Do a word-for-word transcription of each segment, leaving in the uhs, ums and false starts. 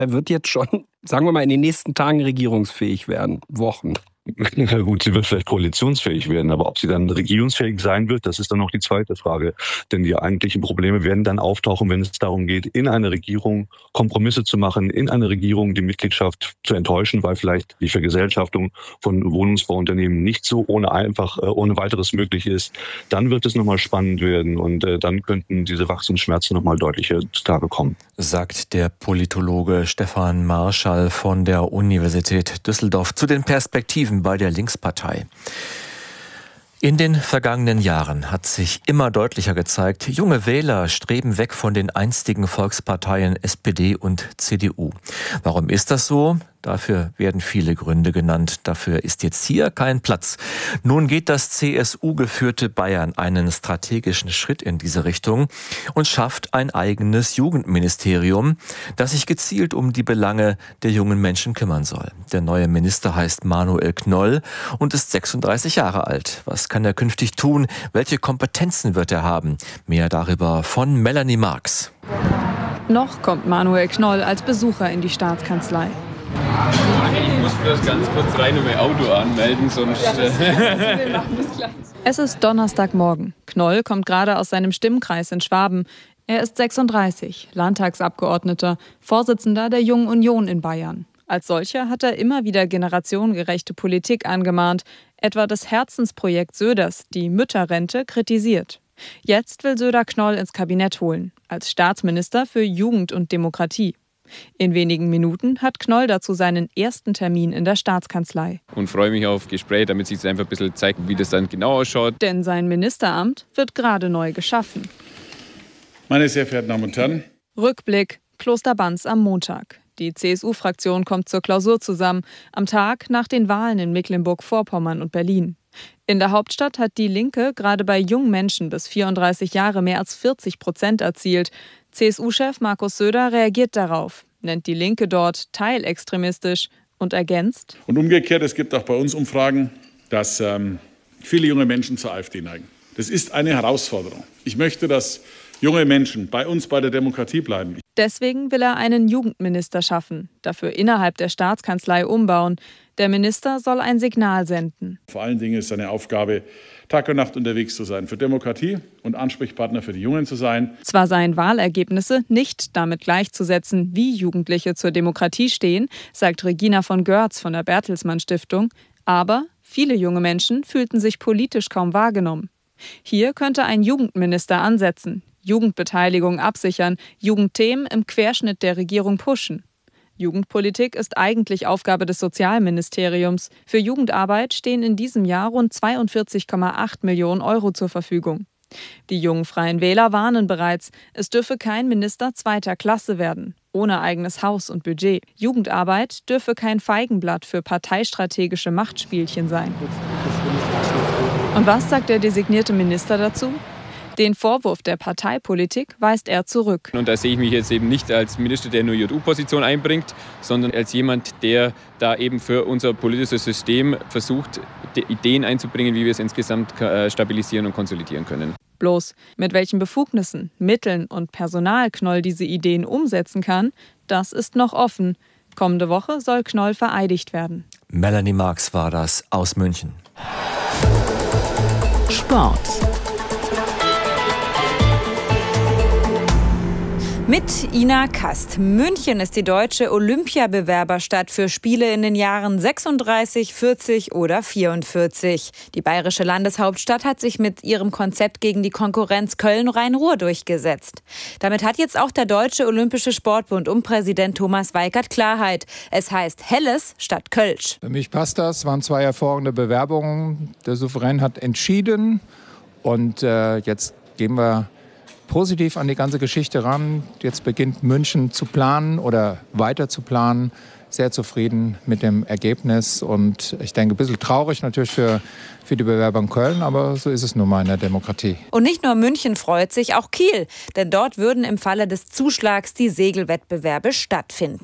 Er wird jetzt schon, sagen wir mal, in den nächsten Tagen regierungsfähig werden. Wochen. Na gut, sie wird vielleicht koalitionsfähig werden, aber ob sie dann regierungsfähig sein wird, das ist dann noch die zweite Frage. Denn die eigentlichen Probleme werden dann auftauchen, wenn es darum geht, in einer Regierung Kompromisse zu machen, in einer Regierung die Mitgliedschaft zu enttäuschen, weil vielleicht die Vergesellschaftung von Wohnungsbauunternehmen nicht so ohne einfach, ohne weiteres möglich ist. Dann wird es nochmal spannend werden und äh, dann könnten diese Wachstumsschmerzen nochmal deutlicher zutage kommen. Sagt der Politologe Stefan Marschall von der Universität Düsseldorf zu den Perspektiven bei der Linkspartei. In den vergangenen Jahren hat sich immer deutlicher gezeigt, junge Wähler streben weg von den einstigen Volksparteien S P D und C D U. Warum ist das so? Dafür werden viele Gründe genannt. Dafür ist jetzt hier kein Platz. Nun geht das C S U-geführte Bayern einen strategischen Schritt in diese Richtung und schafft ein eigenes Jugendministerium, das sich gezielt um die Belange der jungen Menschen kümmern soll. Der neue Minister heißt Manuel Knoll und ist sechsunddreißig Jahre alt. Was kann er künftig tun? Welche Kompetenzen wird er haben? Mehr darüber von Melanie Marx. Noch kommt Manuel Knoll als Besucher in die Staatskanzlei. Ich muss bloß ganz kurz rein und mein Auto anmelden, sonst... Ja, das, wir machen das gleich. Es ist Donnerstagmorgen. Knoll kommt gerade aus seinem Stimmkreis in Schwaben. Er ist sechsunddreißig, Landtagsabgeordneter, Vorsitzender der Jungen Union in Bayern. Als solcher hat er immer wieder generationengerechte Politik angemahnt, etwa das Herzensprojekt Söders, die Mütterrente, kritisiert. Jetzt will Söder Knoll ins Kabinett holen, als Staatsminister für Jugend und Demokratie. In wenigen Minuten hat Knoll dazu seinen ersten Termin in der Staatskanzlei. Und freue mich auf Gespräche, damit sich einfach ein bisschen zeigt, wie das dann genau ausschaut. Denn sein Ministeramt wird gerade neu geschaffen. Meine sehr verehrten Damen und Herren. Rückblick: Kloster Banz am Montag. Die C S U-Fraktion kommt zur Klausur zusammen, am Tag nach den Wahlen in Mecklenburg-Vorpommern und Berlin. In der Hauptstadt hat die Linke gerade bei jungen Menschen bis vierunddreißig Jahre mehr als vierzig Prozent erzielt. C S U-Chef Markus Söder reagiert darauf, nennt die Linke dort teilextremistisch und ergänzt. Und umgekehrt, es gibt auch bei uns Umfragen, dass ähm, viele junge Menschen zur AfD neigen. Das ist eine Herausforderung. Ich möchte, dass junge Menschen bei uns bei der Demokratie bleiben. Deswegen will er einen Jugendminister schaffen, dafür innerhalb der Staatskanzlei umbauen. Der Minister soll ein Signal senden. Vor allen Dingen ist seine Aufgabe, Tag und Nacht unterwegs zu sein für Demokratie und Ansprechpartner für die Jungen zu sein. Zwar seien Wahlergebnisse nicht damit gleichzusetzen, wie Jugendliche zur Demokratie stehen, sagt Regina von Görz von der Bertelsmann Stiftung, aber viele junge Menschen fühlten sich politisch kaum wahrgenommen. Hier könnte ein Jugendminister ansetzen, Jugendbeteiligung absichern, Jugendthemen im Querschnitt der Regierung pushen. Jugendpolitik ist eigentlich Aufgabe des Sozialministeriums. Für Jugendarbeit stehen in diesem Jahr rund zweiundvierzig Komma acht Millionen Euro zur Verfügung. Die jungen Freien Wähler warnen bereits, es dürfe kein Minister zweiter Klasse werden, ohne eigenes Haus und Budget. Jugendarbeit dürfe kein Feigenblatt für parteistrategische Machtspielchen sein. Und was sagt der designierte Minister dazu? Den Vorwurf der Parteipolitik weist er zurück. Und da sehe ich mich jetzt eben nicht als Minister, der nur J U-Position einbringt, sondern als jemand, der da eben für unser politisches System versucht, Ideen einzubringen, wie wir es insgesamt stabilisieren und konsolidieren können. Bloß mit welchen Befugnissen, Mitteln und Personal Knoll diese Ideen umsetzen kann, das ist noch offen. Kommende Woche soll Knoll vereidigt werden. Melanie Marx war das aus München. Sport. Mit Ina Kast. München ist die deutsche Olympiabewerberstadt für Spiele in den Jahren sechsunddreißig, vierzig oder vierundvierzig. Die bayerische Landeshauptstadt hat sich mit ihrem Konzept gegen die Konkurrenz Köln-Rhein-Ruhr durchgesetzt. Damit hat jetzt auch der Deutsche Olympische Sportbund um Präsident Thomas Weikert Klarheit. Es heißt Helles statt Kölsch. Für mich passt das. Es waren zwei hervorragende Bewerbungen. Der Souverän hat entschieden und äh, jetzt gehen wir positiv an die ganze Geschichte ran. Jetzt beginnt München zu planen oder weiter zu planen. Sehr zufrieden mit dem Ergebnis und ich denke, ein bisschen traurig natürlich für, für die Bewerber in Köln, aber so ist es nun mal in der Demokratie. Und nicht nur München freut sich, auch Kiel, denn dort würden im Falle des Zuschlags die Segelwettbewerbe stattfinden.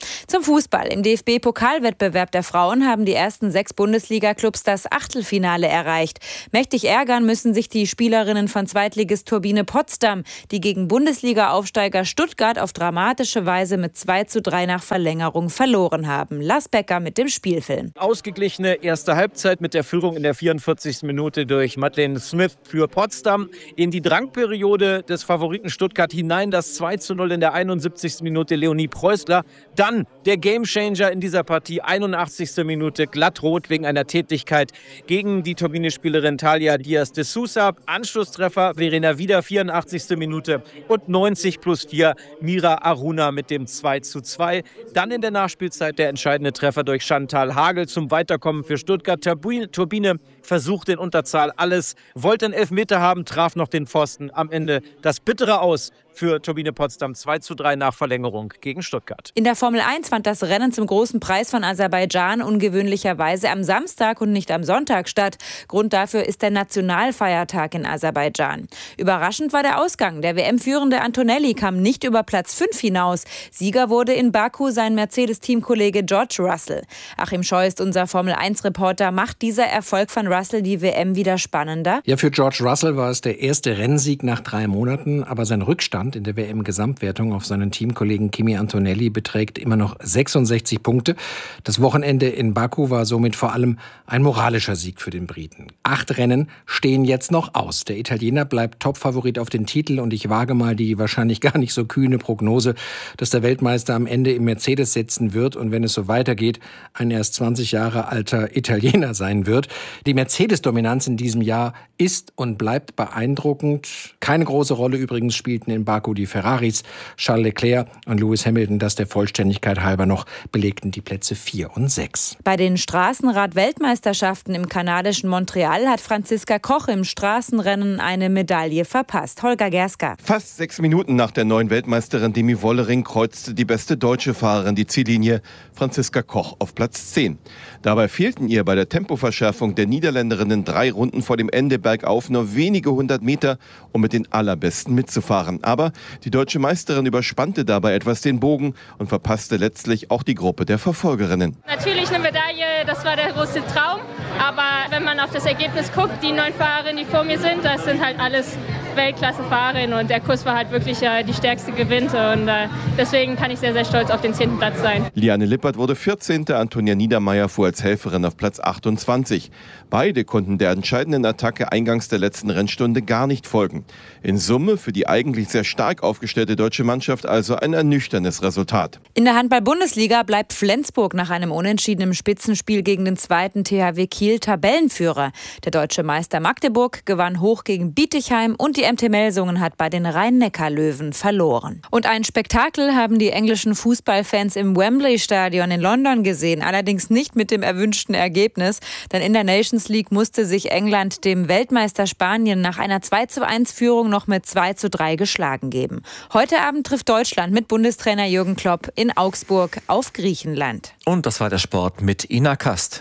Zum Fußball. Im D F B-Pokalwettbewerb der Frauen haben die ersten sechs Bundesliga-Clubs das Achtelfinale erreicht. Mächtig ärgern müssen sich die Spielerinnen von Zweitligist Turbine Potsdam, die gegen Bundesliga-Aufsteiger Stuttgart auf dramatische Weise mit zwei zu drei nach Verlängerung verloren haben. Lars Becker mit dem Spielfilm. Ausgeglichene erste Halbzeit mit der Führung in der vierundvierzigsten Minute durch Madeleine Smith für Potsdam. In die Drangperiode des Favoriten Stuttgart hinein das zwei zu null in der einundsiebzigsten Minute Leonie Preußler. Dann der Gamechanger in dieser Partie, einundachtzigste Minute, glattrot wegen einer Tätigkeit gegen die Turbine-Spielerin Talia Diaz de Sousa. Anschlusstreffer Verena Wieder, vierundachtzigste Minute und neunzig plus vier Mira Aruna mit dem zwei zu zwei. Dann in der Nachspielzeit der entscheidende Treffer durch Chantal Hagel zum Weiterkommen für Stuttgart. Turbine versucht in Unterzahl alles, wollte einen Elfmeter haben, traf noch den Pfosten. Am Ende das bittere Aus für Turbine Potsdam, zwei zu drei nach Verlängerung gegen Stuttgart. In der Formel eins fand das Rennen zum großen Preis von Aserbaidschan ungewöhnlicherweise am Samstag und nicht am Sonntag statt. Grund dafür ist der Nationalfeiertag in Aserbaidschan. Überraschend war der Ausgang. Der W M-führende Antonelli kam nicht über Platz fünf hinaus. Sieger wurde in Baku sein Mercedes-Teamkollege George Russell. Achim Scheu ist unser Formel eins Reporter. Macht dieser Erfolg von Russell die W M wieder spannender? Ja, für George Russell war es der erste Rennsieg nach drei Monaten, aber sein Rückstand in der W M-Gesamtwertung auf seinen Teamkollegen Kimi Antonelli beträgt immer noch sechsundsechzig Punkte. Das Wochenende in Baku war somit vor allem ein moralischer Sieg für den Briten. Acht Rennen stehen jetzt noch aus. Der Italiener bleibt Topfavorit auf den Titel und ich wage mal die wahrscheinlich gar nicht so kühne Prognose, dass der Weltmeister am Ende im Mercedes sitzen wird und wenn es so weitergeht, ein erst zwanzig Jahre alter Italiener sein wird. Die Mercedes-Dominanz in diesem Jahr ist und bleibt beeindruckend. Keine große Rolle übrigens spielten in Baku die Ferraris. Charles Leclerc und Lewis Hamilton, das der Vollständigkeit halber noch, belegten die Plätze vier und sechs. Bei den Straßenrad-Weltmeisterschaften im kanadischen Montreal hat Franziska Koch im Straßenrennen eine Medaille verpasst. Holger Gerska. Fast sechs Minuten nach der neuen Weltmeisterin Demi Wollering kreuzte die beste deutsche Fahrerin die Ziellinie, Franziska Koch, auf Platz zehn. Dabei fehlten ihr bei der Tempoverschärfung der Niederländerinnen drei Runden vor dem Ende bergauf nur wenige hundert Meter, um mit den Allerbesten mitzufahren. Aber die deutsche Meisterin überspannte dabei etwas den Bogen und verpasste letztlich auch die Gruppe der Verfolgerinnen. Natürlich eine Medaille, das war der große Traum. Aber wenn man auf das Ergebnis guckt, die neun Fahrerinnen, die vor mir sind, das sind halt alles Weltklasse-Fahrerinnen. Und der Kurs war halt wirklich äh, die stärkste gewinnt. Und äh, deswegen kann ich sehr, sehr stolz auf den zehnten Platz sein. Liane Lippert wurde vierzehnte Antonia Niedermeyer fuhr als Helferin auf Platz achtundzwanzig. Beide konnten der entscheidenden Attacke eingangs der letzten Rennstunde gar nicht folgen. In Summe für die eigentlich sehr stark aufgestellte deutsche Mannschaft also ein ernüchterndes Resultat. In der Handball-Bundesliga bleibt Flensburg nach einem Unentschieden im Spitzenspiel gegen den zweiten T H W Kiel Tabellenführer. Der deutsche Meister Magdeburg gewann hoch gegen Bietigheim und die M T Melsungen hat bei den Rhein-Neckar-Löwen verloren. Und ein Spektakel haben die englischen Fußballfans im Wembley-Stadion in London gesehen, allerdings nicht mit dem erwünschten Ergebnis, denn in der Nations League musste sich England dem Weltmeister Spanien nach einer zwei zu eins Führung noch mit zwei zu drei geschlagen geben. Heute Abend trifft Deutschland mit Bundestrainer Jürgen Klopp in Augsburg auf Griechenland. Und das war der Sport mit Ina Kast.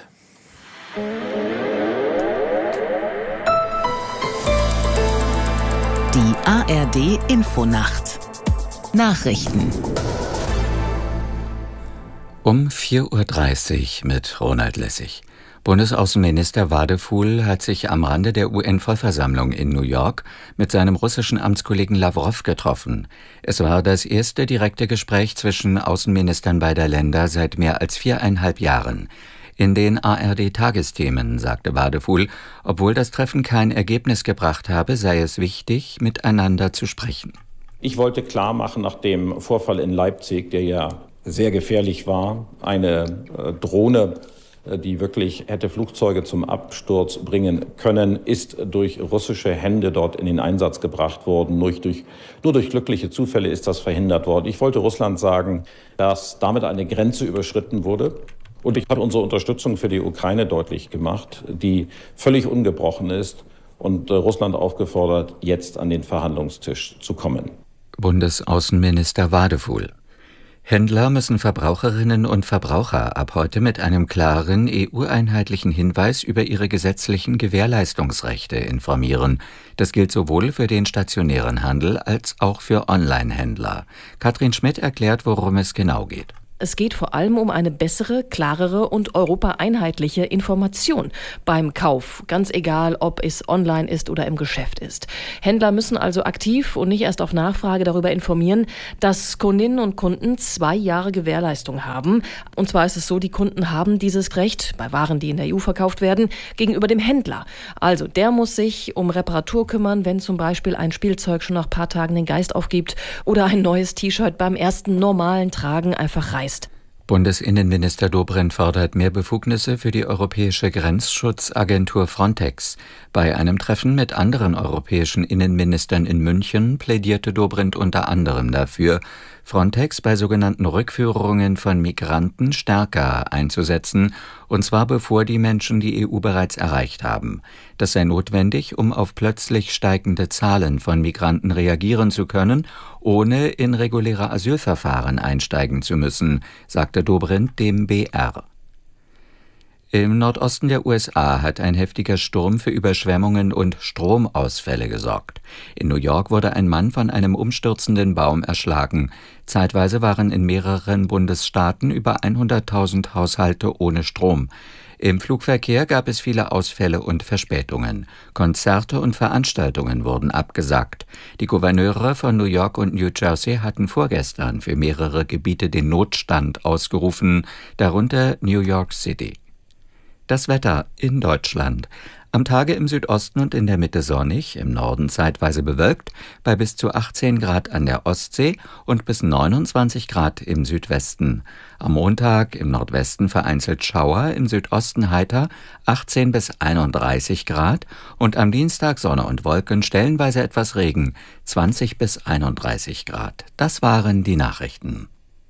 Die A R D Infonacht. Nachrichten. Um vier Uhr dreißig mit Ronald Lessig. Bundesaußenminister Wadephul hat sich am Rande der U N-Vollversammlung in New York mit seinem russischen Amtskollegen Lawrow getroffen. Es war das erste direkte Gespräch zwischen Außenministern beider Länder seit mehr als viereinhalb Jahren. In den A R D-Tagesthemen sagte Wadephul, obwohl das Treffen kein Ergebnis gebracht habe, sei es wichtig, miteinander zu sprechen. Ich wollte klar machen, nach dem Vorfall in Leipzig, der ja sehr gefährlich war, eine äh, Drohne, die wirklich hätte Flugzeuge zum Absturz bringen können, ist durch russische Hände dort in den Einsatz gebracht worden. Nur durch, nur durch glückliche Zufälle ist das verhindert worden. Ich wollte Russland sagen, dass damit eine Grenze überschritten wurde. Und ich habe unsere Unterstützung für die Ukraine deutlich gemacht, die völlig ungebrochen ist und Russland aufgefordert, jetzt an den Verhandlungstisch zu kommen. Bundesaußenminister Wadephul. Händler müssen Verbraucherinnen und Verbraucher ab heute mit einem klaren E U-einheitlichen Hinweis über ihre gesetzlichen Gewährleistungsrechte informieren. Das gilt sowohl für den stationären Handel als auch für Online-Händler. Katrin Schmidt erklärt, worum es genau geht. Es geht vor allem um eine bessere, klarere und europaeinheitliche Information beim Kauf. Ganz egal, ob es online ist oder im Geschäft ist. Händler müssen also aktiv und nicht erst auf Nachfrage darüber informieren, dass Kundinnen und Kunden zwei Jahre Gewährleistung haben. Und zwar ist es so, die Kunden haben dieses Recht bei Waren, die in der E U verkauft werden, gegenüber dem Händler. Also der muss sich um Reparatur kümmern, wenn zum Beispiel ein Spielzeug schon nach ein paar Tagen den Geist aufgibt oder ein neues T-Shirt beim ersten normalen Tragen einfach reißt. Bundesinnenminister Dobrindt fordert mehr Befugnisse für die europäische Grenzschutzagentur Frontex. Bei einem Treffen mit anderen europäischen Innenministern in München plädierte Dobrindt unter anderem dafür, Frontex bei sogenannten Rückführungen von Migranten stärker einzusetzen, und zwar bevor die Menschen die E U bereits erreicht haben. Das sei notwendig, um auf plötzlich steigende Zahlen von Migranten reagieren zu können, ohne in reguläre Asylverfahren einsteigen zu müssen, sagte Dobrindt dem B R. Im Nordosten der U S A hat ein heftiger Sturm für Überschwemmungen und Stromausfälle gesorgt. In New York wurde ein Mann von einem umstürzenden Baum erschlagen. Zeitweise waren in mehreren Bundesstaaten über hunderttausend Haushalte ohne Strom. Im Flugverkehr gab es viele Ausfälle und Verspätungen. Konzerte und Veranstaltungen wurden abgesagt. Die Gouverneure von New York und New Jersey hatten vorgestern für mehrere Gebiete den Notstand ausgerufen, darunter New York City. Das Wetter in Deutschland. Am Tage im Südosten und in der Mitte sonnig, im Norden zeitweise bewölkt, bei bis zu achtzehn Grad an der Ostsee und bis neunundzwanzig Grad im Südwesten. Am Montag im Nordwesten vereinzelt Schauer, im Südosten heiter, achtzehn bis einunddreißig Grad, und am Dienstag Sonne und Wolken, stellenweise etwas Regen, zwanzig bis einunddreißig Grad. Das waren die Nachrichten.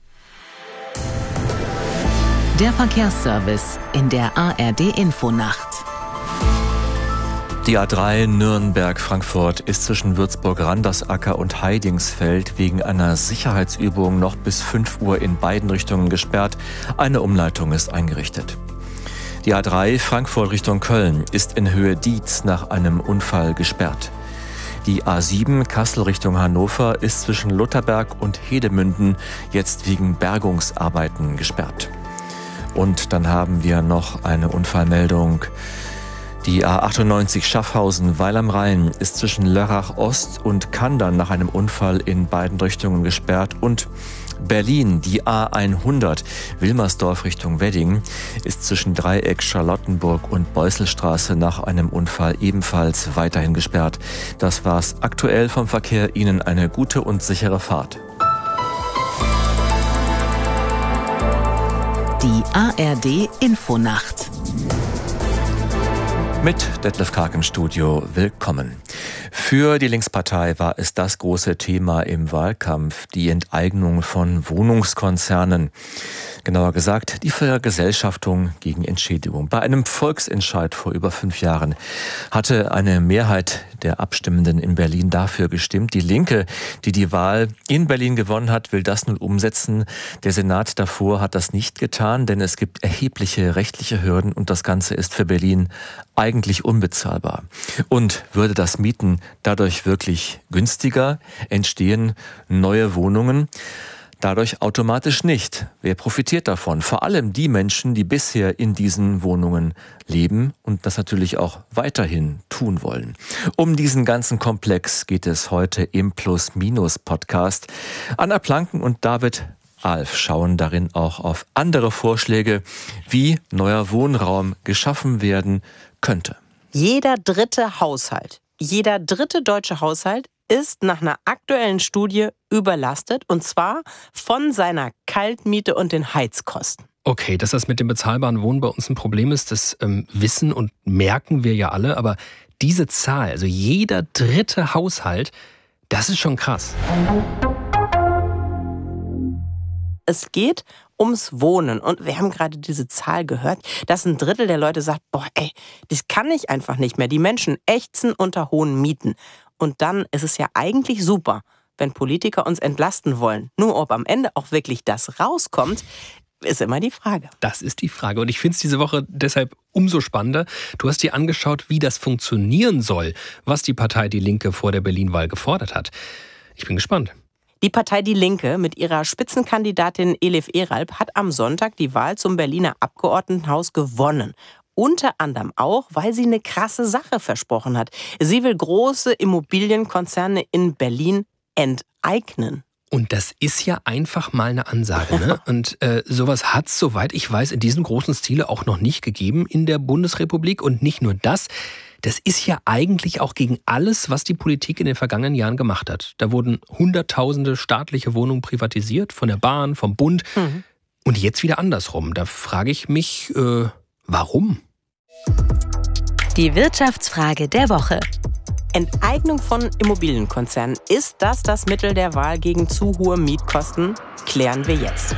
Der Verkehrsservice in der A R D-Infonacht. Die A drei Nürnberg-Frankfurt ist zwischen Würzburg-Randersacker und Heidingsfeld wegen einer Sicherheitsübung noch bis fünf Uhr in beiden Richtungen gesperrt. Eine Umleitung ist eingerichtet. Die A drei Frankfurt Richtung Köln ist in Höhe Dietz nach einem Unfall gesperrt. Die A sieben Kassel Richtung Hannover ist zwischen Lutherberg und Hedemünden jetzt wegen Bergungsarbeiten gesperrt. Und dann haben wir noch eine Unfallmeldung. Die A achtundneunzig Schaffhausen-Weil am Rhein ist zwischen Lörrach Ost und Kandern nach einem Unfall in beiden Richtungen gesperrt. Und Berlin, die A hundert Wilmersdorf Richtung Wedding, ist zwischen Dreieck Charlottenburg und Beusselstraße nach einem Unfall ebenfalls weiterhin gesperrt. Das war's aktuell vom Verkehr. Ihnen eine gute und sichere Fahrt. Die A R D-Infonacht. Mit Detlef Karg im Studio. Willkommen. Für die Linkspartei war es das große Thema im Wahlkampf, die Enteignung von Wohnungskonzernen. Genauer gesagt, die Vergesellschaftung gegen Entschädigung. Bei einem Volksentscheid vor über fünf Jahren hatte eine Mehrheit der Abstimmenden in Berlin dafür gestimmt. Die Linke, die die Wahl in Berlin gewonnen hat, will das nun umsetzen. Der Senat davor hat das nicht getan, denn es gibt erhebliche rechtliche Hürden und das Ganze ist für Berlin eigentlich unbezahlbar. Und würde das Mieten dadurch wirklich günstiger, entstehen neue Wohnungen? Dadurch automatisch nicht. Wer profitiert davon? Vor allem die Menschen, die bisher in diesen Wohnungen leben und das natürlich auch weiterhin tun wollen. Um diesen ganzen Komplex geht es heute im Plus-Minus-Podcast. Anna Planken und David Alf schauen darin auch auf andere Vorschläge, wie neuer Wohnraum geschaffen werden könnte. Jeder dritte Haushalt, jeder dritte deutsche Haushalt ist nach einer aktuellen Studie überlastet, und zwar von seiner Kaltmiete und den Heizkosten. Okay, dass das mit dem bezahlbaren Wohnen bei uns ein Problem ist, das ähm, wissen und merken wir ja alle. Aber diese Zahl, also jeder dritte Haushalt, das ist schon krass. Es geht ums Wohnen. Und wir haben gerade diese Zahl gehört, dass ein Drittel der Leute sagt, boah, ey, das kann ich einfach nicht mehr. Die Menschen ächzen unter hohen Mieten. Und dann ist es ja eigentlich super, wenn Politiker uns entlasten wollen. Nur ob am Ende auch wirklich das rauskommt, ist immer die Frage. Das ist die Frage. Und ich finde es diese Woche deshalb umso spannender. Du hast dir angeschaut, wie das funktionieren soll, was die Partei Die Linke vor der Berlin-Wahl gefordert hat. Ich bin gespannt. Die Partei Die Linke mit ihrer Spitzenkandidatin Elif Eralp hat am Sonntag die Wahl zum Berliner Abgeordnetenhaus gewonnen. Unter anderem auch, weil sie eine krasse Sache versprochen hat. Sie will große Immobilienkonzerne in Berlin enteignen. Und das ist ja einfach mal eine Ansage, ne? Und äh, sowas hat es, soweit ich weiß, in diesem großen Stile auch noch nicht gegeben in der Bundesrepublik. Und nicht nur das, das ist ja eigentlich auch gegen alles, was die Politik in den vergangenen Jahren gemacht hat. Da wurden hunderttausende staatliche Wohnungen privatisiert, von der Bahn, vom Bund. Mhm. Und jetzt wieder andersrum. Da frage ich mich, äh, warum? Die Wirtschaftsfrage der Woche. Enteignung von Immobilienkonzernen. Ist das das Mittel der Wahl gegen zu hohe Mietkosten? Klären wir jetzt.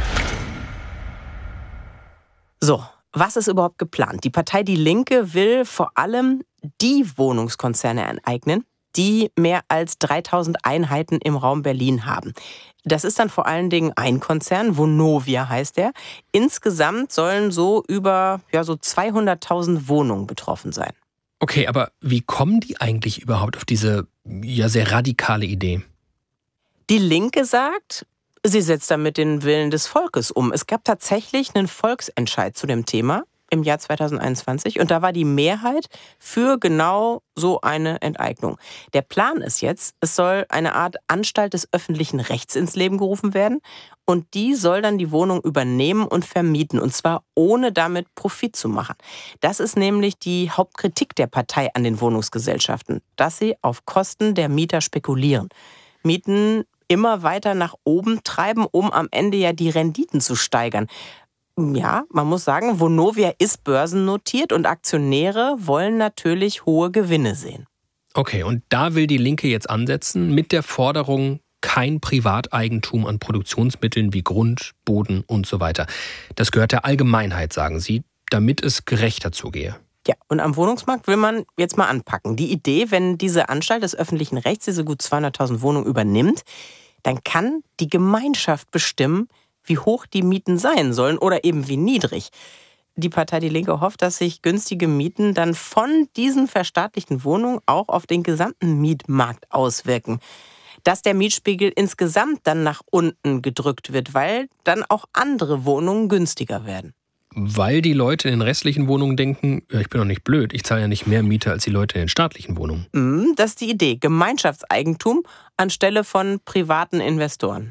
So, was ist überhaupt geplant? Die Partei Die Linke will vor allem die Wohnungskonzerne enteignen, die mehr als dreitausend Einheiten im Raum Berlin haben. Das ist dann vor allen Dingen ein Konzern, Vonovia heißt der. Insgesamt sollen so über ja, so zweihunderttausend Wohnungen betroffen sein. Okay, aber wie kommen die eigentlich überhaupt auf diese ja sehr radikale Idee? Die Linke sagt, sie setzt damit den Willen des Volkes um. Es gab tatsächlich einen Volksentscheid zu dem Thema im Jahr zweitausendeinundzwanzig und da war die Mehrheit für genau so eine Enteignung. Der Plan ist jetzt, es soll eine Art Anstalt des öffentlichen Rechts ins Leben gerufen werden und die soll dann die Wohnung übernehmen und vermieten und zwar ohne damit Profit zu machen. Das ist nämlich die Hauptkritik der Partei an den Wohnungsgesellschaften, dass sie auf Kosten der Mieter spekulieren. Mieten immer weiter nach oben treiben, um am Ende ja die Renditen zu steigern. Ja, man muss sagen, Vonovia ist börsennotiert und Aktionäre wollen natürlich hohe Gewinne sehen. Okay, und da will die Linke jetzt ansetzen mit der Forderung, kein Privateigentum an Produktionsmitteln wie Grund, Boden und so weiter. Das gehört der Allgemeinheit, sagen Sie, damit es gerechter zugehe. Ja, und am Wohnungsmarkt will man jetzt mal anpacken. Die Idee, wenn diese Anstalt des öffentlichen Rechts diese gut zweihunderttausend Wohnungen übernimmt, dann kann die Gemeinschaft bestimmen, wie hoch die Mieten sein sollen oder eben wie niedrig. Die Partei Die Linke hofft, dass sich günstige Mieten dann von diesen verstaatlichten Wohnungen auch auf den gesamten Mietmarkt auswirken. Dass der Mietspiegel insgesamt dann nach unten gedrückt wird, weil dann auch andere Wohnungen günstiger werden. Weil die Leute in den restlichen Wohnungen denken, ja, ich bin doch nicht blöd, ich zahle ja nicht mehr Miete als die Leute in den staatlichen Wohnungen. Mm, das ist die Idee. Gemeinschaftseigentum anstelle von privaten Investoren.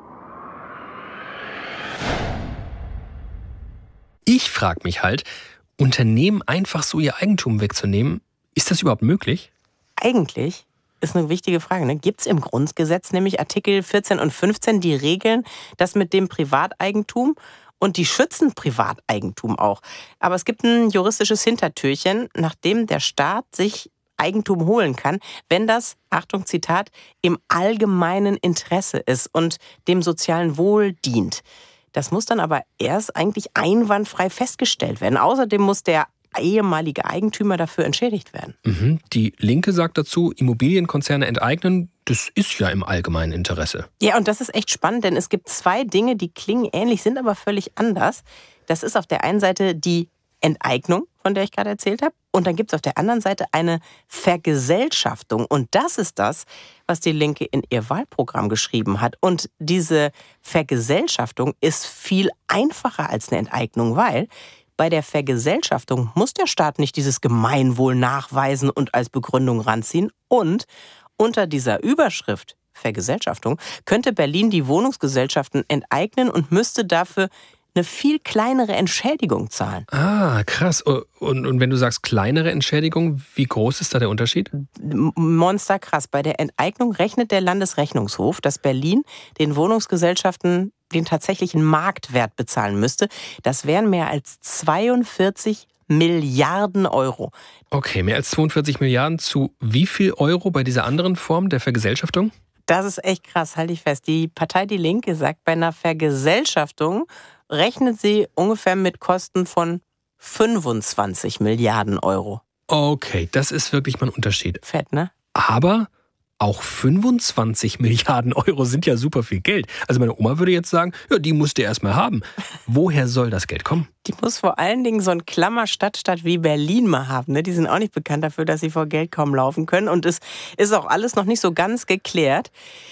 Ich frage mich halt, Unternehmen einfach so ihr Eigentum wegzunehmen, ist das überhaupt möglich? Eigentlich ist eine wichtige Frage. Ne? Gibt es im Grundgesetz nämlich Artikel vierzehn und fünfzehn, die regeln das mit dem Privateigentum und die schützen Privateigentum auch. Aber es gibt ein juristisches Hintertürchen, nachdem der Staat sich Eigentum holen kann, wenn das, Achtung, Zitat, im allgemeinen Interesse ist und dem sozialen Wohl dient. Das muss dann aber erst eigentlich einwandfrei festgestellt werden. Außerdem muss der ehemalige Eigentümer dafür entschädigt werden. Mhm. Die Linke sagt dazu, Immobilienkonzerne enteignen, das ist ja im allgemeinen Interesse. Ja, und das ist echt spannend, denn es gibt zwei Dinge, die klingen ähnlich, sind aber völlig anders. Das ist auf der einen Seite die Enteignung, von der ich gerade erzählt habe. Und dann gibt es auf der anderen Seite eine Vergesellschaftung. Und das ist das, was die Linke in ihr Wahlprogramm geschrieben hat. Und diese Vergesellschaftung ist viel einfacher als eine Enteignung, weil bei der Vergesellschaftung muss der Staat nicht dieses Gemeinwohl nachweisen und als Begründung ranziehen. Und unter dieser Überschrift Vergesellschaftung könnte Berlin die Wohnungsgesellschaften enteignen und müsste dafür eine viel kleinere Entschädigung zahlen. Ah, krass. Und, und wenn du sagst kleinere Entschädigung, wie groß ist da der Unterschied? Monster krass. Bei der Enteignung rechnet der Landesrechnungshof, dass Berlin den Wohnungsgesellschaften den tatsächlichen Marktwert bezahlen müsste. Das wären mehr als zweiundvierzig Milliarden Euro. Okay, mehr als zweiundvierzig Milliarden zu wie viel Euro bei dieser anderen Form der Vergesellschaftung? Das ist echt krass, halte ich fest. Die Partei Die Linke sagt, bei einer Vergesellschaftung rechnet sie ungefähr mit Kosten von fünfundzwanzig Milliarden Euro. Okay, das ist wirklich mal ein Unterschied. Fett, ne? Aber auch fünfundzwanzig Milliarden Euro sind ja super viel Geld. Also meine Oma würde jetzt sagen, ja, die musst du erstmal haben. Woher soll das Geld kommen? Die muss vor allen Dingen so ein Klammerstadtstaat wie Berlin mal haben. Ne? Die sind auch nicht bekannt dafür, dass sie vor Geld kaum laufen können. Und es ist auch alles noch nicht so ganz geklärt.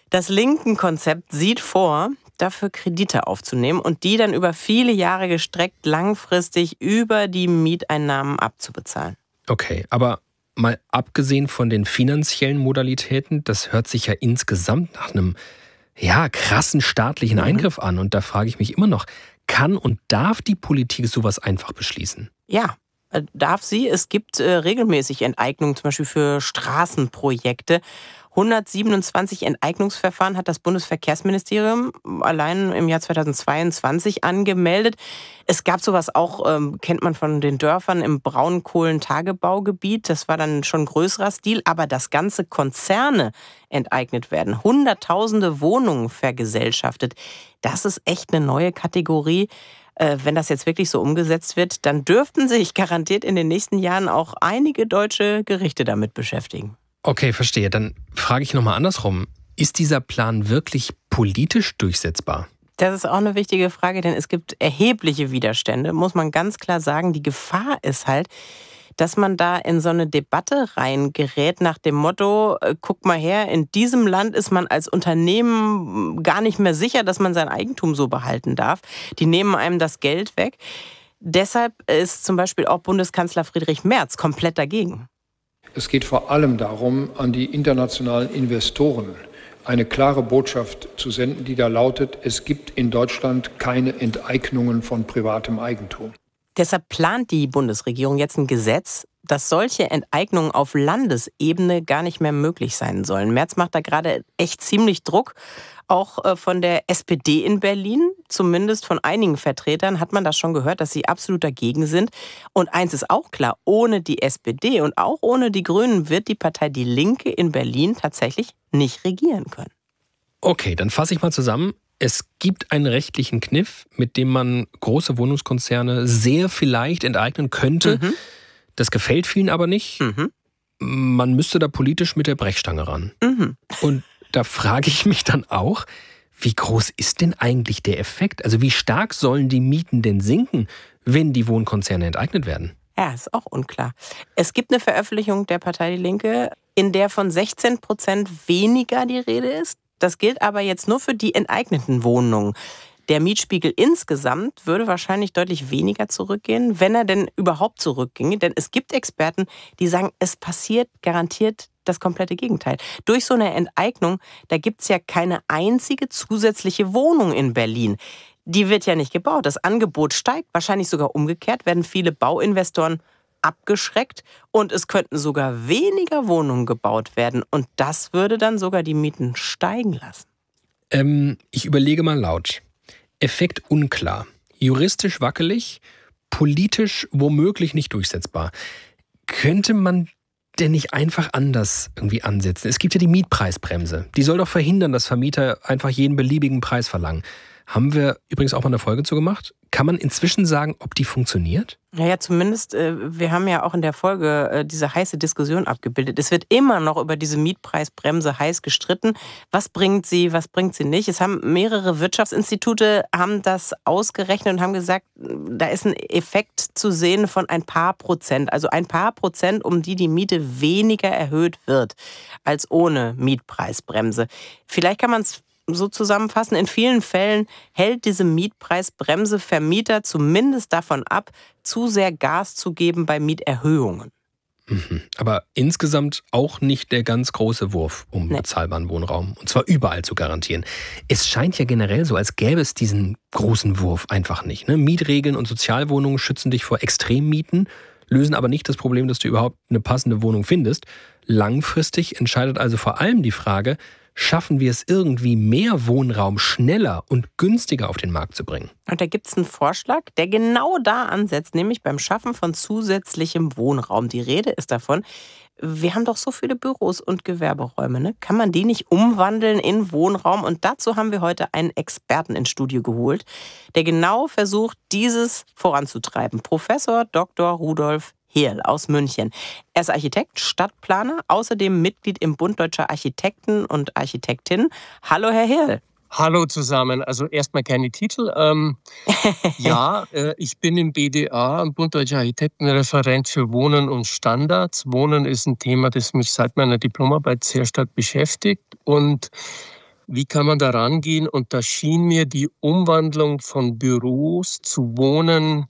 Das Linken-Konzept sieht vor, dafür Kredite aufzunehmen und die dann über viele Jahre gestreckt langfristig über die Mieteinnahmen abzubezahlen. Okay, aber mal abgesehen von den finanziellen Modalitäten, das hört sich ja insgesamt nach einem ja, krassen staatlichen mhm. Eingriff an. Und da frage ich mich immer noch, kann und darf die Politik sowas einfach beschließen? Ja, darf sie. Es gibt äh, regelmäßig Enteignungen, zum Beispiel für Straßenprojekte. hundertsiebenundzwanzig Enteignungsverfahren hat das Bundesverkehrsministerium allein im Jahr zweitausendzweiundzwanzig angemeldet. Es gab sowas auch, ähm, kennt man von den Dörfern im Braunkohlentagebaugebiet. Das war dann schon größerer Stil, aber dass ganze Konzerne enteignet werden, hunderttausende Wohnungen vergesellschaftet, das ist echt eine neue Kategorie. Äh, wenn das jetzt wirklich so umgesetzt wird, dann dürften sich garantiert in den nächsten Jahren auch einige deutsche Gerichte damit beschäftigen. Okay, verstehe. Dann frage ich nochmal andersrum. Ist dieser Plan wirklich politisch durchsetzbar? Das ist auch eine wichtige Frage, denn es gibt erhebliche Widerstände, muss man ganz klar sagen. Die Gefahr ist halt, dass man da in so eine Debatte reingerät nach dem Motto, äh, guck mal her, in diesem Land ist man als Unternehmen gar nicht mehr sicher, dass man sein Eigentum so behalten darf. Die nehmen einem das Geld weg. Deshalb ist zum Beispiel auch Bundeskanzler Friedrich Merz komplett dagegen. Es geht vor allem darum, an die internationalen Investoren eine klare Botschaft zu senden, die da lautet, es gibt in Deutschland keine Enteignungen von privatem Eigentum. Deshalb plant die Bundesregierung jetzt ein Gesetz, dass solche Enteignungen auf Landesebene gar nicht mehr möglich sein sollen. Merz macht da gerade echt ziemlich Druck. Auch von der S P D in Berlin, zumindest von einigen Vertretern, hat man das schon gehört, dass sie absolut dagegen sind. Und eins ist auch klar, ohne die S P D und auch ohne die Grünen wird die Partei Die Linke in Berlin tatsächlich nicht regieren können. Okay, dann fasse ich mal zusammen. Es gibt einen rechtlichen Kniff, mit dem man große Wohnungskonzerne sehr vielleicht enteignen könnte. Mhm. Das gefällt vielen aber nicht. Mhm. Man müsste da politisch mit der Brechstange ran. Mhm. Und da frage ich mich dann auch, wie groß ist denn eigentlich der Effekt? Also wie stark sollen die Mieten denn sinken, wenn die Wohnkonzerne enteignet werden? Ja, ist auch unklar. Es gibt eine Veröffentlichung der Partei Die Linke, in der von sechzehn Prozent weniger die Rede ist. Das gilt aber jetzt nur für die enteigneten Wohnungen. Der Mietspiegel insgesamt würde wahrscheinlich deutlich weniger zurückgehen, wenn er denn überhaupt zurückginge. Denn es gibt Experten, die sagen, es passiert garantiert das komplette Gegenteil. Durch so eine Enteignung, da gibt es ja keine einzige zusätzliche Wohnung in Berlin. Die wird ja nicht gebaut. Das Angebot steigt, wahrscheinlich sogar umgekehrt, werden viele Bauinvestoren abgeschreckt und es könnten sogar weniger Wohnungen gebaut werden. Und das würde dann sogar die Mieten steigen lassen. Ähm, ich überlege mal laut. Effekt unklar, juristisch wackelig, politisch womöglich nicht durchsetzbar. Könnte man denn nicht einfach anders irgendwie ansetzen? Es gibt ja die Mietpreisbremse. Die soll doch verhindern, dass Vermieter einfach jeden beliebigen Preis verlangen. Haben wir übrigens auch mal eine Folge zu gemacht. Kann man inzwischen sagen, ob die funktioniert? Naja, zumindest, äh, wir haben ja auch in der Folge äh, diese heiße Diskussion abgebildet. Es wird immer noch über diese Mietpreisbremse heiß gestritten. Was bringt sie, was bringt sie nicht? Es haben mehrere Wirtschaftsinstitute haben das ausgerechnet und haben gesagt, da ist ein Effekt zu sehen von ein paar Prozent. Also ein paar Prozent, um die die Miete weniger erhöht wird als ohne Mietpreisbremse. Vielleicht kann man es so zusammenfassen, in vielen Fällen hält diese Mietpreisbremse Vermieter zumindest davon ab, zu sehr Gas zu geben bei Mieterhöhungen. Mhm. Aber insgesamt auch nicht der ganz große Wurf um nee. bezahlbaren Wohnraum. Und zwar überall zu garantieren. Es scheint ja generell so, als gäbe es diesen großen Wurf einfach nicht. Ne? Mietregeln und Sozialwohnungen schützen dich vor Extremmieten, lösen aber nicht das Problem, dass du überhaupt eine passende Wohnung findest. Langfristig entscheidet also vor allem die Frage, schaffen wir es irgendwie, mehr Wohnraum schneller und günstiger auf den Markt zu bringen? Und da gibt es einen Vorschlag, der genau da ansetzt, nämlich beim Schaffen von zusätzlichem Wohnraum. Die Rede ist davon, wir haben doch so viele Büros und Gewerberäume, ne? Kann man die nicht umwandeln in Wohnraum? Und dazu haben wir heute einen Experten ins Studio geholt, der genau versucht, dieses voranzutreiben. Professor Doktor Rudolf Heerl aus München. Er ist Architekt, Stadtplaner, außerdem Mitglied im Bund Deutscher Architekten und Architektinnen. Hallo, Herr Heerl. Hallo zusammen. Also erstmal keine Titel. Ähm, ja, äh, ich bin im B D A, im Bund Deutscher Architekten, Referent für Wohnen und Standards. Wohnen ist ein Thema, das mich seit meiner Diplomarbeit sehr stark beschäftigt. Und wie kann man da rangehen? Und da schien mir die Umwandlung von Büros zu Wohnen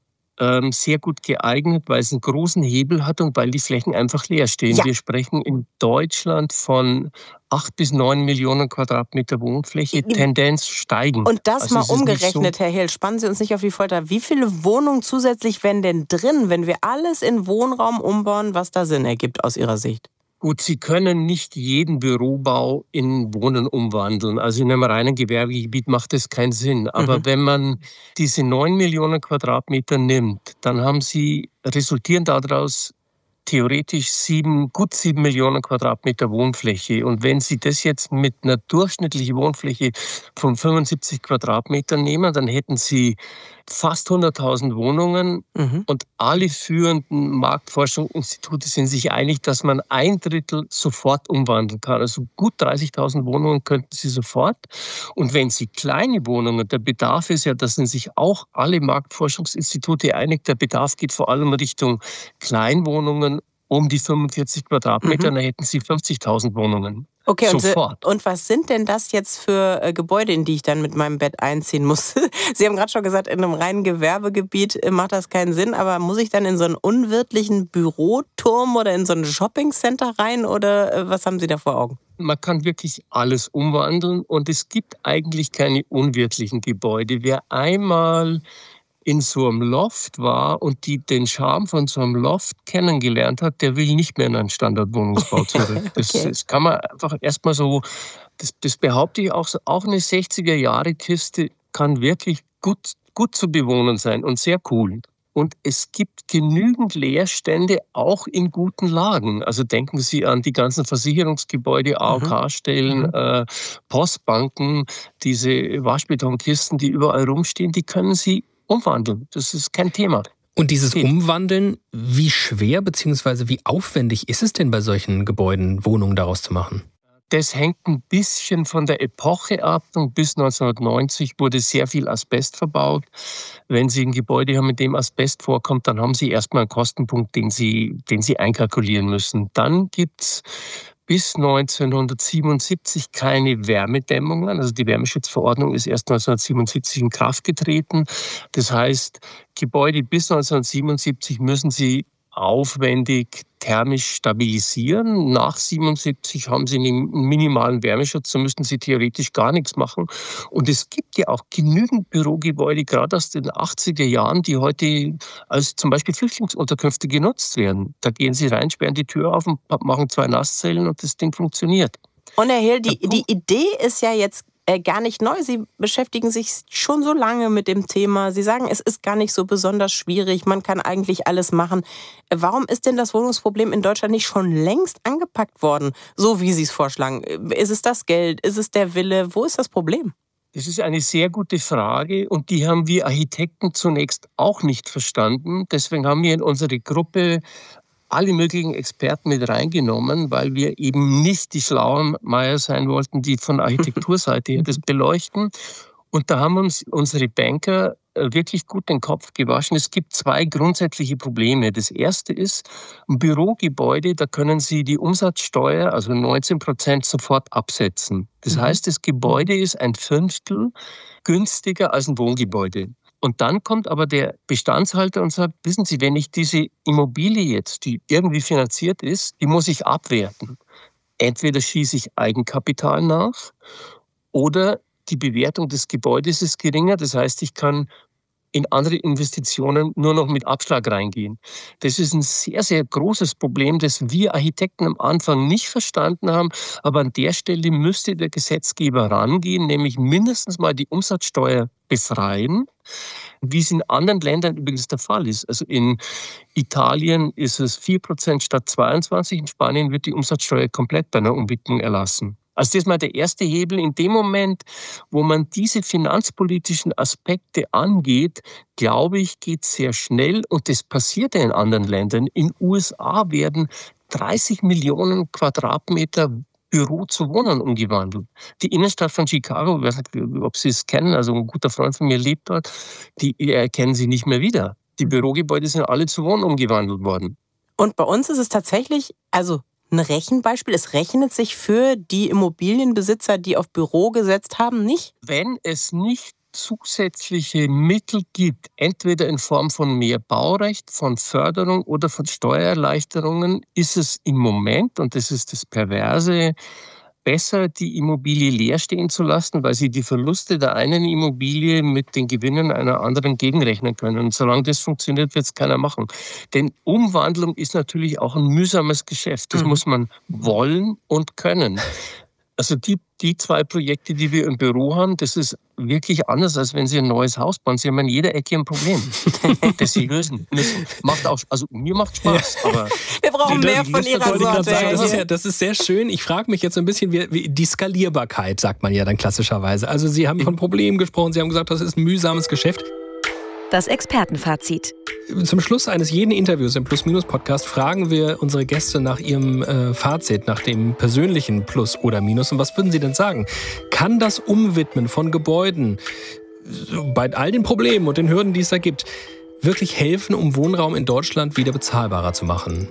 ähm, sehr gut geeignet, weil es einen großen Hebel hat und weil die Flächen einfach leer stehen. Ja. Wir sprechen in Deutschland von acht bis neun Millionen Quadratmeter Wohnfläche, Tendenz steigen. Und das also mal umgerechnet, so, Herr Hehl, spannen Sie uns nicht auf die Folter. Wie viele Wohnungen zusätzlich wären denn drin, wenn wir alles in Wohnraum umbauen, was da Sinn ergibt aus Ihrer Sicht? Gut, Sie können nicht jeden Bürobau in Wohnen umwandeln. Also in einem reinen Gewerbegebiet macht das keinen Sinn. Aber mhm. wenn man diese neun Millionen Quadratmeter nimmt, dann haben Sie, resultieren daraus theoretisch sieben, gut sieben Millionen Quadratmeter Wohnfläche. Und wenn Sie das jetzt mit einer durchschnittlichen Wohnfläche von fünfundsiebzig Quadratmetern nehmen, dann hätten Sie fast hunderttausend Wohnungen. Mhm. Und alle führenden Marktforschungsinstitute sind sich einig, dass man ein Drittel sofort umwandeln kann. Also gut dreißigtausend Wohnungen könnten Sie sofort. Und wenn Sie kleine Wohnungen, der Bedarf ist ja, da sind sich auch alle Marktforschungsinstitute einig, der Bedarf geht vor allem Richtung Kleinwohnungen um die fünfundvierzig Quadratmeter, mhm. dann hätten Sie fünfzigtausend Wohnungen. Okay, sofort. Und, und was sind denn das jetzt für äh, Gebäude, in die ich dann mit meinem Bett einziehen muss? Sie haben gerade schon gesagt, in einem reinen Gewerbegebiet äh, macht das keinen Sinn, aber muss ich dann in so einen unwirtlichen Büroturm oder in so ein Shoppingcenter rein oder äh, was haben Sie da vor Augen? Man kann wirklich alles umwandeln und es gibt eigentlich keine unwirtlichen Gebäude. Wer einmal in so einem Loft war und die den Charme von so einem Loft kennengelernt hat, der will nicht mehr in einen Standardwohnungsbau zurück. Das, okay. das kann man einfach erstmal so, das, das behaupte ich auch so, auch eine sechziger-Jahre-Kiste kann wirklich gut, gut zu bewohnen sein und sehr cool. Und es gibt genügend Leerstände auch in guten Lagen. Also denken Sie an die ganzen Versicherungsgebäude, A O K-Stellen, mhm. äh, Postbanken, diese Waschbetonkisten, die überall rumstehen, die können Sie umwandeln. Das ist kein Thema. Und dieses Umwandeln, wie schwer bzw. wie aufwendig ist es denn bei solchen Gebäuden, Wohnungen daraus zu machen? Das hängt ein bisschen von der Epoche ab. Und bis neunzehnhundertneunzig wurde sehr viel Asbest verbaut. Wenn Sie ein Gebäude haben, in dem Asbest vorkommt, dann haben Sie erstmal einen Kostenpunkt, den Sie, den Sie einkalkulieren müssen. Dann gibt's bis neunzehnhundertsiebenundsiebzig keine Wärmedämmungen. Also die Wärmeschutzverordnung ist erst neunzehnhundertsiebenundsiebzig in Kraft getreten. Das heißt, Gebäude bis neunzehnhundertsiebenundsiebzig müssen Sie aufwendig thermisch stabilisieren. Nach siebenundsiebzig haben Sie einen minimalen Wärmeschutz, so müssten Sie theoretisch gar nichts machen. Und es gibt ja auch genügend Bürogebäude, gerade aus den achtziger Jahren, die heute als zum Beispiel Flüchtlingsunterkünfte genutzt werden. Da gehen Sie rein, sperren die Tür auf und machen zwei Nasszellen und das Ding funktioniert. Und Herr Hehl, die, die Idee ist ja jetzt äh, gar nicht neu. Sie beschäftigen sich schon so lange mit dem Thema. Sie sagen, es ist gar nicht so besonders schwierig. Man kann eigentlich alles machen. Warum ist denn das Wohnungsproblem in Deutschland nicht schon längst angepackt worden, so wie Sie es vorschlagen? Ist es das Geld? Ist es der Wille? Wo ist das Problem? Das ist eine sehr gute Frage und die haben wir Architekten zunächst auch nicht verstanden. Deswegen haben wir in unsere Gruppe alle möglichen Experten mit reingenommen, weil wir eben nicht die schlauen Meier sein wollten, die von Architekturseite her das beleuchten. Und da haben uns unsere Banker wirklich gut den Kopf gewaschen. Es gibt zwei grundsätzliche Probleme. Das erste ist, ein Bürogebäude, da können Sie die Umsatzsteuer, also neunzehn Prozent, sofort absetzen. Das heißt, das Gebäude ist ein Fünftel günstiger als ein Wohngebäude. Und dann kommt aber der Bestandshalter und sagt, wissen Sie, wenn ich diese Immobilie jetzt, die irgendwie finanziert ist, die muss ich abwerten. Entweder schieße ich Eigenkapital nach oder die Bewertung des Gebäudes ist geringer. Das heißt, ich kann in andere Investitionen nur noch mit Abschlag reingehen. Das ist ein sehr, sehr großes Problem, das wir Architekten am Anfang nicht verstanden haben. Aber an der Stelle müsste der Gesetzgeber rangehen, nämlich mindestens mal die Umsatzsteuer befreien, wie es in anderen Ländern übrigens der Fall ist. Also in Italien ist es vier Prozent statt zweiundzwanzig. In Spanien wird die Umsatzsteuer komplett bei einer Umwidmung erlassen. Also das ist mal der erste Hebel. In dem Moment, wo man diese finanzpolitischen Aspekte angeht, glaube ich, geht es sehr schnell. Und das passiert ja in anderen Ländern. In den U S A werden dreißig Millionen Quadratmeter Büro zu Wohnern umgewandelt. Die Innenstadt von Chicago, ich weiß nicht, ob Sie es kennen, also ein guter Freund von mir lebt dort, die erkennen Sie nicht mehr wieder. Die Bürogebäude sind alle zu Wohnen umgewandelt worden. Und bei uns ist es tatsächlich, also ein Rechenbeispiel? Es rechnet sich für die Immobilienbesitzer, die auf Büro gesetzt haben, nicht? Wenn es nicht zusätzliche Mittel gibt, entweder in Form von mehr Baurecht, von Förderung oder von Steuererleichterungen, ist es im Moment, und das ist das Perverse, besser, die Immobilie leer stehen zu lassen, weil sie die Verluste der einen Immobilie mit den Gewinnen einer anderen gegenrechnen können. Und solange das funktioniert, wird es keiner machen. Denn Umwandlung ist natürlich auch ein mühsames Geschäft. Das mhm. muss man wollen und können. Also die, die zwei Projekte, die wir im Büro haben, das ist wirklich anders, als wenn Sie ein neues Haus bauen. Sie haben an jeder Ecke ein Problem, das Sie lösen müssen. Macht auch, also mir macht Spaß, aber wir brauchen mehr von Ihrer Sorte. Sagen, das, ist ja, das ist sehr schön. Ich frage mich jetzt so ein bisschen, wie, wie die Skalierbarkeit, sagt man ja dann klassischerweise. Also Sie haben von Problemen gesprochen, Sie haben gesagt, das ist ein mühsames Geschäft. Das Expertenfazit. Zum Schluss eines jeden Interviews im Plus-Minus-Podcast fragen wir unsere Gäste nach ihrem äh, Fazit, nach dem persönlichen Plus oder Minus. Und was würden Sie denn sagen? Kann das Umwidmen von Gebäuden bei all den Problemen und den Hürden, die es da gibt, wirklich helfen, um Wohnraum in Deutschland wieder bezahlbarer zu machen?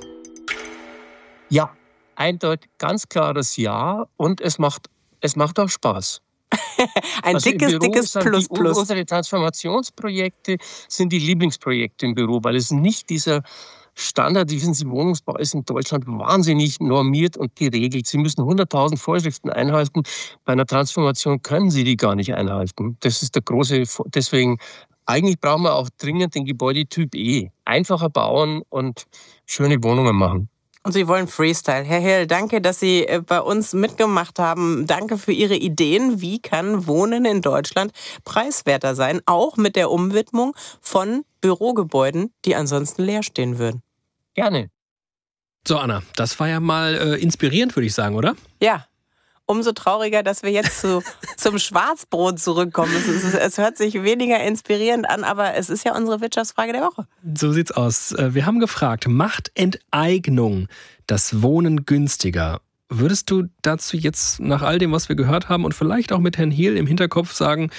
Ja, eindeutig, ganz klares Ja. Und es macht, es macht auch Spaß. Ein also dickes, dickes Plus, die, Plus. Unsere Transformationsprojekte sind die Lieblingsprojekte im Büro, weil es nicht dieser Standard, wie Sie, Wohnungsbau ist in Deutschland wahnsinnig normiert und geregelt. Sie müssen hunderttausend Vorschriften einhalten. Bei einer Transformation können Sie die gar nicht einhalten. Das ist der große, deswegen, eigentlich brauchen wir auch dringend den Gebäudetyp E. Einfacher bauen und schöne Wohnungen machen. Und Sie wollen Freestyle. Herr Hill, danke, dass Sie bei uns mitgemacht haben. Danke für Ihre Ideen. Wie kann Wohnen in Deutschland preiswerter sein? Auch mit der Umwidmung von Bürogebäuden, die ansonsten leer stehen würden. Gerne. So, Anna, das war ja mal äh, inspirierend, würde ich sagen, oder? Ja. Umso trauriger, dass wir jetzt zu, zum Schwarzbrot zurückkommen. Es, ist, es hört sich weniger inspirierend an, aber es ist ja unsere Wirtschaftsfrage der Woche. So sieht's aus. Wir haben gefragt, macht Enteignung das Wohnen günstiger? Würdest du dazu jetzt nach all dem, was wir gehört haben und vielleicht auch mit Herrn Hiel im Hinterkopf sagen,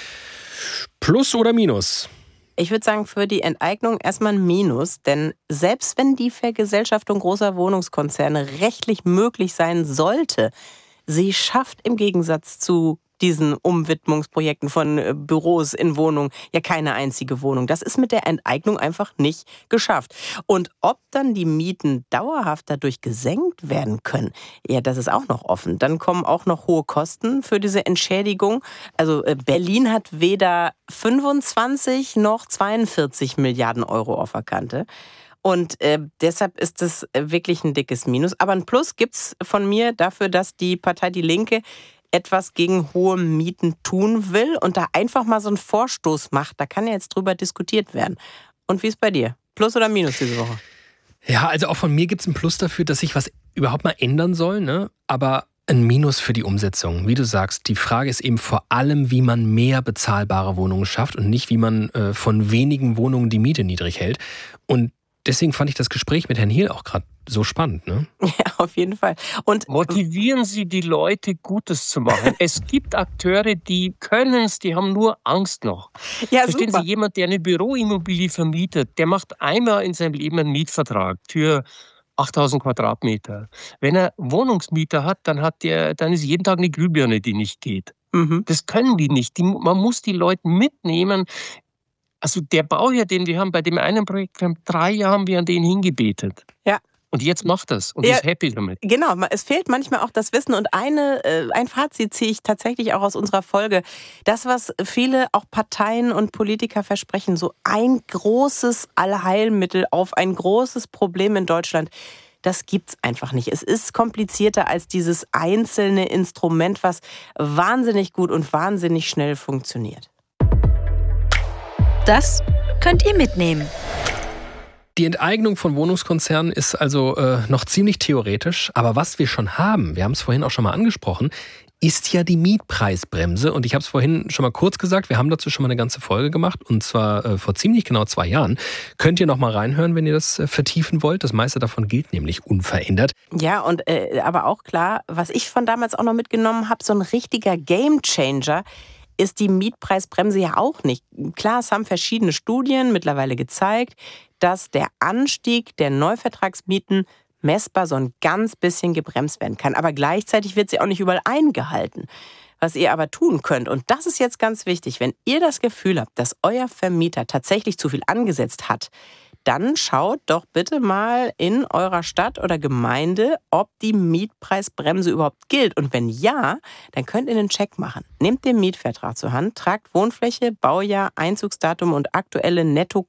Plus oder Minus? Ich würde sagen, für die Enteignung erstmal ein Minus, denn selbst wenn die Vergesellschaftung großer Wohnungskonzerne rechtlich möglich sein sollte, sie schafft im Gegensatz zu diesen Umwidmungsprojekten von Büros in Wohnungen ja keine einzige Wohnung. Das ist mit der Enteignung einfach nicht geschafft. Und ob dann die Mieten dauerhaft dadurch gesenkt werden können, ja, das ist auch noch offen. Dann kommen auch noch hohe Kosten für diese Entschädigung. Also Berlin hat weder fünfundzwanzig noch zweiundvierzig Milliarden Euro auf der Kante. Und äh, deshalb ist es wirklich ein dickes Minus. Aber ein Plus gibt's von mir dafür, dass die Partei Die Linke etwas gegen hohe Mieten tun will und da einfach mal so einen Vorstoß macht. Da kann ja jetzt drüber diskutiert werden. Und wie ist bei dir? Plus oder Minus diese Woche? Ja, also auch von mir gibt's ein Plus dafür, dass sich was überhaupt mal ändern soll, ne? Aber ein Minus für die Umsetzung. Wie du sagst, die Frage ist eben vor allem, wie man mehr bezahlbare Wohnungen schafft und nicht, wie man äh, von wenigen Wohnungen die Miete niedrig hält. Und deswegen fand ich das Gespräch mit Herrn Hiel auch gerade so spannend, ne? Ja, auf jeden Fall. Und motivieren Sie die Leute, Gutes zu machen. Es gibt Akteure, die können es, die haben nur Angst noch. Ja, verstehen super. Sie, jemand, der eine Büroimmobilie vermietet, der macht einmal in seinem Leben einen Mietvertrag für achttausend Quadratmeter. Wenn er Wohnungsmieter hat, dann hat der, dann ist jeden Tag eine Glühbirne, die nicht geht. Mhm. Das können die nicht. Die, man muss die Leute mitnehmen. Also der Bauherr, den wir haben bei dem einen Projekt, wir haben drei Jahre haben wir an den hingebetet. Ja. Und jetzt macht das und ja, ist happy damit. Genau, es fehlt manchmal auch das Wissen. Und eine, äh, ein Fazit ziehe ich tatsächlich auch aus unserer Folge. Das, was viele auch Parteien und Politiker versprechen, so ein großes Allheilmittel auf ein großes Problem in Deutschland, das gibt's einfach nicht. Es ist komplizierter als dieses einzelne Instrument, was wahnsinnig gut und wahnsinnig schnell funktioniert. Das könnt ihr mitnehmen. Die Enteignung von Wohnungskonzernen ist also äh, noch ziemlich theoretisch. Aber was wir schon haben, wir haben es vorhin auch schon mal angesprochen, ist ja die Mietpreisbremse. Und ich habe es vorhin schon mal kurz gesagt, wir haben dazu schon mal eine ganze Folge gemacht. Und zwar äh, vor ziemlich genau zwei Jahren. Könnt ihr noch mal reinhören, wenn ihr das äh, vertiefen wollt. Das meiste davon gilt nämlich unverändert. Ja, und äh, aber auch klar, was ich von damals auch noch mitgenommen habe, so ein richtiger Gamechanger ist die Mietpreisbremse ja auch nicht. Klar, es haben verschiedene Studien mittlerweile gezeigt, dass der Anstieg der Neuvertragsmieten messbar so ein ganz bisschen gebremst werden kann. Aber gleichzeitig wird sie auch nicht überall eingehalten. Was ihr aber tun könnt, und das ist jetzt ganz wichtig, wenn ihr das Gefühl habt, dass euer Vermieter tatsächlich zu viel angesetzt hat, dann schaut doch bitte mal in eurer Stadt oder Gemeinde, ob die Mietpreisbremse überhaupt gilt. Und wenn ja, dann könnt ihr einen Check machen. Nehmt den Mietvertrag zur Hand, tragt Wohnfläche, Baujahr, Einzugsdatum und aktuelle netto